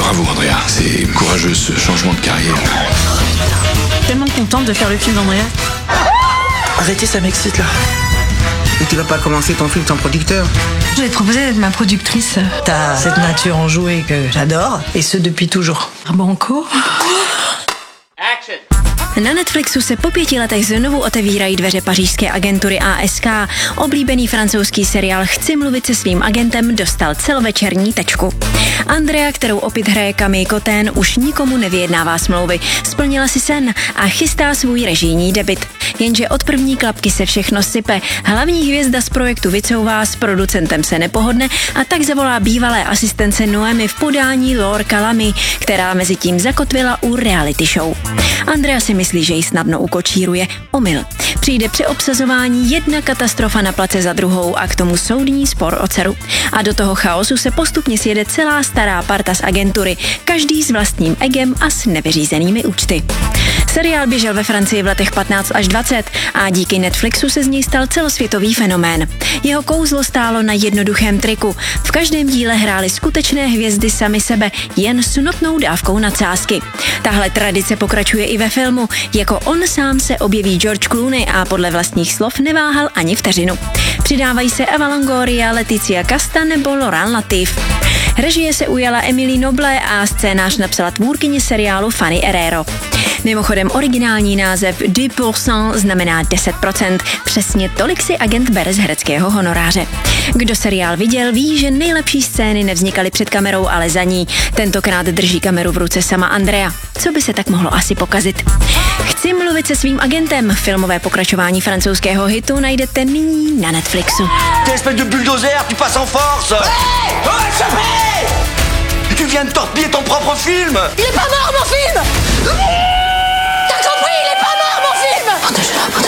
Bravo Andrea, c'est courageux ce changement de carrière. Tellement contente de faire le film d'Andrea. Arrêtez, ça m'excite là. Et tu vas pas commencer ton film sans producteur? Je vais te proposer d'être ma productrice. T'as cette nature enjouée que j'adore, et ce depuis toujours. Banco. Na Netflixu se po 5 letech znovu otevírají dveře pařížské agentury ASK. Oblíbený francouzský seriál Chci mluvit se svým agentem dostal celovečerní tečku. Andrea, kterou opět hraje Camille Cotin, už nikomu nevyjednává smlouvy. Splnila si sen a chystá svůj režijní debut. Jenže od první klapky se všechno sype. Hlavní hvězda z projektu vycouvá, s producentem se nepohodne a tak zavolá bývalé asistence Noemi v podání Laure Calamy, která mezi tím zakotvila u reality show. Andrea si myslí, že ji snadno ukočíruje. Omyl. Přijde při obsazování jedna katastrofa na place za druhou a k tomu soudní spor o dceru. A do toho chaosu se postupně sjede celá stará parta z agentury, každý s vlastním egem a s nevyřízenými účty. Seriál běžel ve Francii v letech 15 až 20 a díky Netflixu se z něj stal celosvětový fenomén. Jeho kouzlo stálo na jednoduchém triku. V každém díle hrály skutečné hvězdy sami sebe, jen s nutnou dávkou nadsázky. Tahle tradice pokračuje i ve filmu. Jako on sám se objeví George Clooney a podle vlastních slov neváhal ani vteřinu. Přidávají se Eva Longoria, Leticia Casta nebo Laurent Latif. Režie se ujala Emilie Noble a scénář napsala tvůrkyně seriálu Fanny Herrero. Mimochodem originální název 10% znamená 10%. Přesně tolik si agent bere z hereckého honoráře. Kdo seriál viděl, ví, že nejlepší scény nevznikaly před kamerou, ale za ní. Tentokrát drží kameru v ruce sama Andrea. Co by se tak mohlo asi pokazit? Chci mluvit se svým agentem. Filmové pokračování francouzského hitu najdete nyní na Netflixu. T'es espèce de bulldozer, tu passes en force. Hey! Oh, échappé! Tu viens de torpiller ton propre film. Il est pas mort, mon film!